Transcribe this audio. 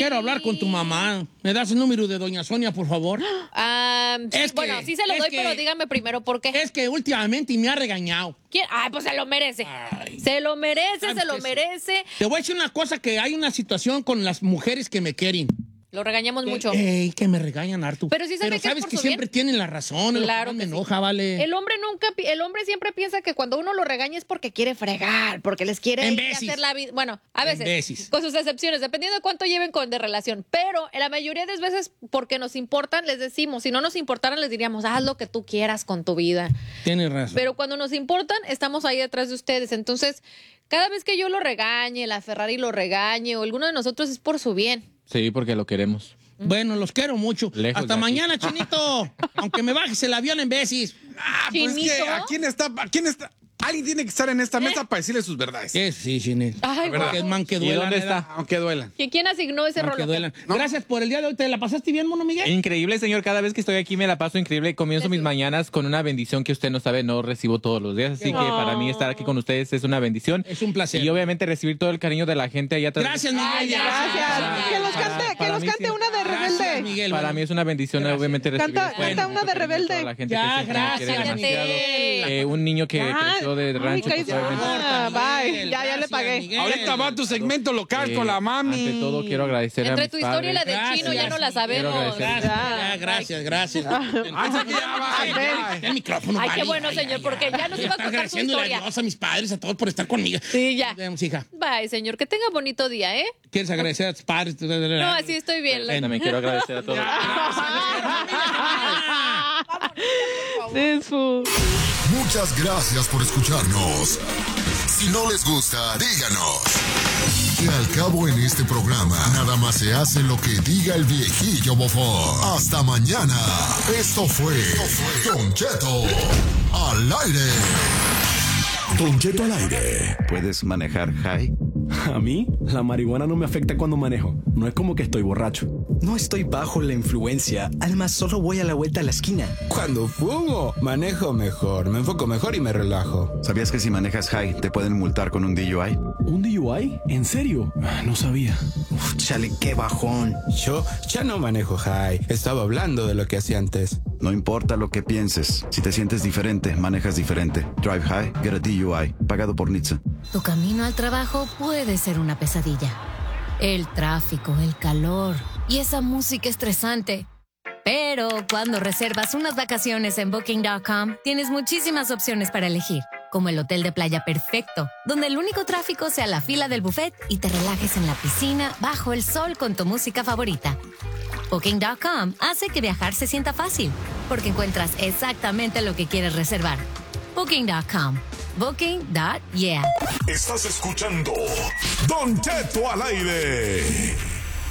quiero hablar con tu mamá. ¿Me das el número de doña Sonia, por favor? Bueno, sí se lo doy, pero dígame primero por qué. Es que últimamente me ha regañado. ¿Quién? Ay, pues se lo merece. Se lo merece. Te voy a decir una cosa, que hay una situación con las mujeres que me quieren. Lo regañamos mucho. Que me regañan harto. Pero sí sabe que sabes es por que su siempre bien. tienen la razón. Claro me que enoja, vale. El hombre siempre piensa que cuando uno lo regaña es porque quiere fregar, porque les quiere hacer la vida. Bueno, a veces, con sus excepciones, dependiendo de cuánto lleven de relación. Pero en la mayoría de las veces, porque nos importan, les decimos. Si no nos importaran, les diríamos, haz lo que tú quieras con tu vida. Tienes razón. Pero cuando nos importan, estamos ahí detrás de ustedes. Entonces, cada vez que yo lo regañe, la Ferrari lo regañe, o alguno de nosotros, es por su bien. Sí, porque lo queremos. Bueno, los quiero mucho. Lejos Hasta de mañana, Chinito. Aunque me bajes el avión en veces. Pues que ¿a quién está? Alguien tiene que estar en esta mesa para decirle sus verdades. Sí, Chinito. Ay, porque es man que duela. ¿Y dónde está? Aunque duelan. ¿Quién asignó ese rol? Gracias por el día de hoy. ¿Te la pasaste bien, mono Miguel? Increíble, señor. Cada vez que estoy aquí me la paso increíble. Comienzo mis mañanas con una bendición que usted no sabe, no recibo todos los días. Así que para mí estar aquí con ustedes es una bendición. Es un placer. Y obviamente recibir todo el cariño de la gente allá atrás. Gracias, Miguel. Gracias. Que nos cante una de Rebelde. Gracias, Miguel. Para mí es una bendición, obviamente, recibir Canta una de Rebelde. la gente Ya, que siempre me quiere gracias, demasiado. Un niño que creció de rancho. Ay, bye. Ya le pagué. Miguel. Ahorita va tu segmento local con la mami. Ante todo, quiero agradecer a Entre mis tu historia y la padres. de Chino ya no la sabemos. Gracias. El micrófono. Ay, qué bueno, señor, porque ya nos iba a contar su historia. A mis padres, a todos por estar conmigo. Sí, ya. Hija. Bye, señor. Que tenga bonito día, ¿eh? ¿Quieres agradecer a tus padres? No, así estoy bien. También quiero agradecer a todos. Muchas gracias por escucharnos. Si no les gusta, díganos. Que al cabo en este programa, nada más se hace lo que diga el viejillo bofón. Hasta mañana. Esto fue Don Cheto al aire. Don Cheto al aire. ¿Puedes manejar high? A mí, la marihuana no me afecta cuando manejo. No es como que estoy borracho. No estoy bajo la influencia. Además, solo voy a la vuelta a la esquina. Cuando fumo, manejo mejor, me enfoco mejor y me relajo. ¿Sabías que si manejas high te pueden multar con un DUI? ¿Un DUI? ¿En serio? No sabía. Chale, qué bajón. Yo ya no manejo high. Estaba hablando de lo que hacía antes. No importa lo que pienses. Si te sientes diferente, manejas diferente. Drive high, get a DUI. Pagado por NHTSA. Tu camino al trabajo puede ser una pesadilla. El tráfico, el calor y esa música estresante. Pero cuando reservas unas vacaciones en Booking.com, tienes muchísimas opciones para elegir, como el hotel de playa perfecto, donde el único tráfico sea la fila del buffet y te relajes en la piscina bajo el sol con tu música favorita. Booking.com hace que viajar se sienta fácil, porque encuentras exactamente lo que quieres reservar. Booking.com. Booking.yeah. Estás escuchando Don Cheto al aire.